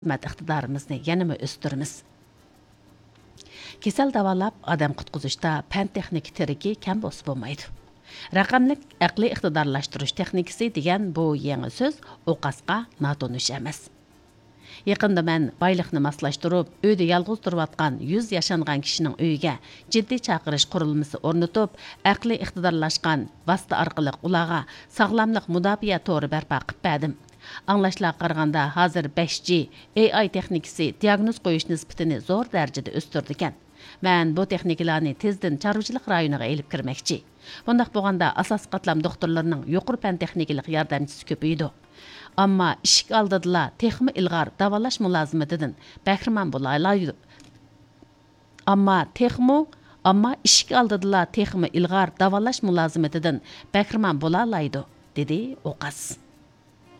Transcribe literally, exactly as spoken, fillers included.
xizmat iqtidorimizni yanama o'stiramiz. Kesel davalab adam qutquzishda fan texnik teriki kam bo'lsa bo'lmaydi. Raqamlik aqliy iqtidorlashtirish texnikasi degan bu yangi so'z o'qasqa notonish emas. Yaqında men bayliqni maslashtirib, uyda yalg'iz turayotgan yuz yashangan kishining uyiga jiddiy chaqirish qurilmasi o'rnatib, aqliy iqtidorlashgan vosita orqali ularga sog'lomlik mudofaa to'ri barpo qilib berdim. Anglashlarga qaraganda hozir besh G A I texnikasi diagnoz qo'yish nisbatini zo'r darajada o'stirdi ekan. Men bu texnikalarni tezdan chorvachilik rayoniga elib kirmoqchi. Bundaq bo'lganda asos qatlam doktorlarining yuqori fan texnikalik yordamchisi ko'paydi. Ammo ishik oldida texmi ilg'or davolash mulozimatidan bahramand bo'la oladi. Ammo texmi ammo ishik oldida texmi ilg'or davolash mulozimatidan bahramand bo'la oladi, dedi O'qas.